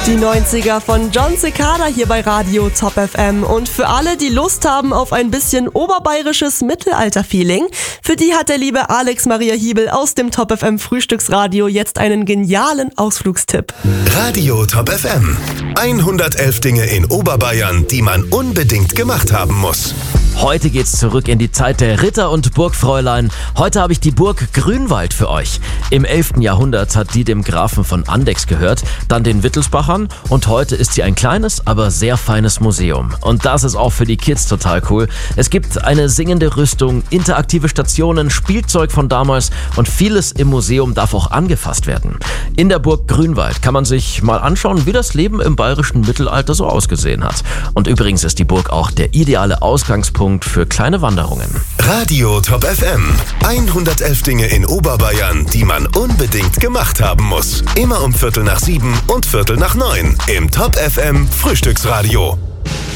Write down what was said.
Die 90er von Jon Secada hier bei Radio Top FM. Und für alle, die Lust haben auf ein bisschen oberbayerisches Mittelalter-Feeling, für die hat der liebe Alex Maria Hiebel aus dem Top FM Frühstücksradio jetzt einen genialen Ausflugstipp. Radio Top FM. 111 Dinge in Oberbayern, die man unbedingt gemacht haben muss. Heute geht's zurück in die Zeit der Ritter und Burgfräulein. Heute habe ich die Burg Grünwald für euch. Im 11. Jahrhundert hat die dem Grafen von Andechs gehört, dann den Wittelsbachern und heute ist sie ein kleines, aber sehr feines Museum. Und das ist auch für die Kids total cool. Es gibt eine singende Rüstung, interaktive Stationen, Spielzeug von damals und vieles im Museum darf auch angefasst werden. In der Burg Grünwald kann man sich mal anschauen, wie das Leben im bayerischen Mittelalter so ausgesehen hat. Und übrigens ist die Burg auch der ideale Ausgangspunkt für kleine Wanderungen. Radio Top FM. 111 Dinge in Oberbayern, die man unbedingt gemacht haben muss. Immer um 6:45 und 6:45 im Top FM Frühstücksradio.